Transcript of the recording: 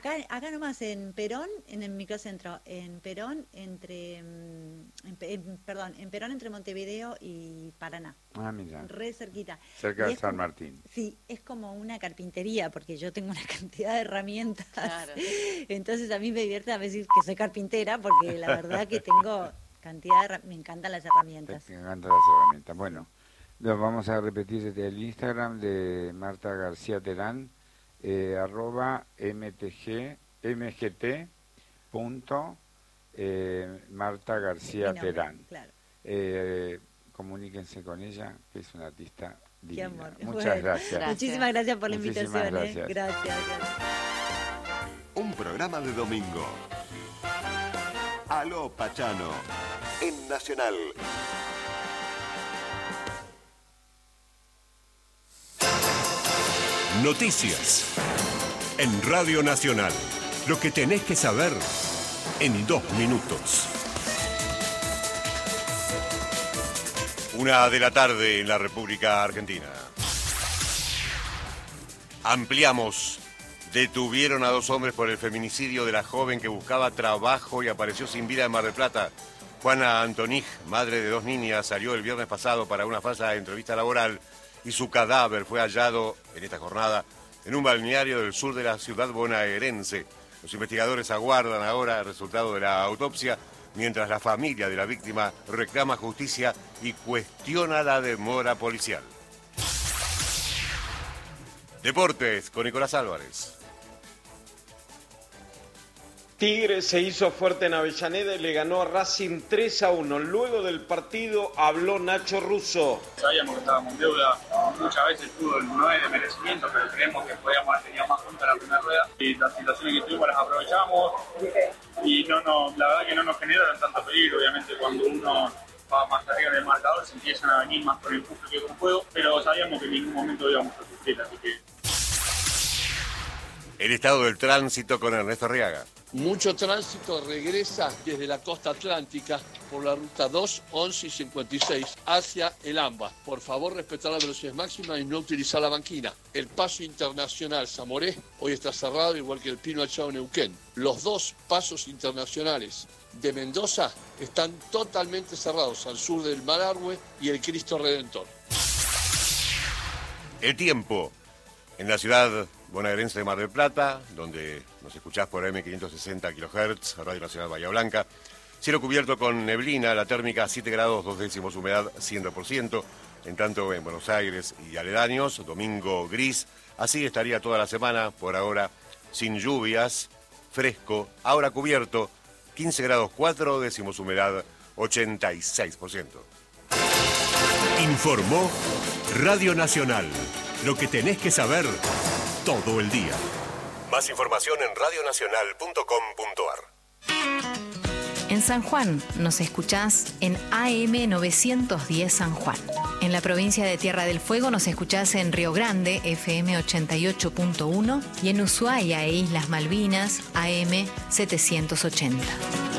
acá nomás en Perón, en el microcentro, en Perón en Perón entre Montevideo y Paraná. Ah, mira. Re cerquita. Cerca de San Martín. Sí, es como una carpintería, porque yo tengo una cantidad de herramientas. Claro. Entonces a mí me divierte a decir que soy carpintera, porque la verdad que tengo cantidad me encantan las herramientas. Me encantan las herramientas. Bueno, lo vamos a repetir el Instagram de Marta García Terán, @mgt.Marta García Terán. Claro. Comuníquense con ella, que es una artista divina. Qué amor. Muchas gracias. Muchísimas gracias por la invitación. Gracias. Gracias. Un programa de domingo. Aló Pachano, en Nacional. Noticias. En Radio Nacional. Lo que tenés que saber en 2 minutos. 1 de la tarde en la República Argentina. Ampliamos. Detuvieron a 2 hombres por el feminicidio de la joven que buscaba trabajo y apareció sin vida en Mar del Plata. Juana Antonij, madre de 2 niñas, salió el viernes pasado para una falsa entrevista laboral y su cadáver fue hallado en esta jornada en un balneario del sur de la ciudad bonaerense. Los investigadores aguardan ahora el resultado de la autopsia, mientras la familia de la víctima reclama justicia y cuestiona la demora policial. Deportes con Nicolás Álvarez. Tigre se hizo fuerte en Avellaneda y le ganó a Racing 3-1. Luego del partido habló Nacho Russo. Sabíamos que estábamos en deuda, muchas veces el fútbol no es de merecimiento, pero creemos que podíamos haber tenido más puntos en la primera rueda y las situaciones que tuvimos las aprovechamos y la verdad que no nos generaron tanto peligro. Obviamente cuando uno va más arriba del marcador se empiezan a venir más por el empuje que con juego, pero sabíamos que en ningún momento íbamos a sufrir, así que... El estado del tránsito con Ernesto Arriaga. Mucho tránsito regresa desde la costa atlántica por la ruta 2, 11 y 56 hacia el AMBA. Por favor, respetar la velocidad máxima y no utilizar la banquina. El paso internacional Zamoré hoy está cerrado, igual que el Pino Achao Neuquén. Los 2 pasos internacionales de Mendoza están totalmente cerrados al sur del Malargüe y el Cristo Redentor. El tiempo en la ciudad bonaerense de Mar del Plata, donde nos escuchás por AM560 kHz, Radio Nacional Bahía Blanca. Cielo cubierto con neblina, la térmica 7 grados 2 décimos, humedad 100%. En tanto en Buenos Aires y aledaños, domingo gris. Así estaría toda la semana, por ahora, sin lluvias, fresco, ahora cubierto, 15 grados 4 décimos, humedad 86%. Informó Radio Nacional. Lo que tenés que saber todo el día. Más información en radionacional.com.ar. En San Juan nos escuchás en AM 910 San Juan. En la provincia de Tierra del Fuego nos escuchás en Río Grande, FM 88.1, y en Ushuaia e Islas Malvinas, AM 780.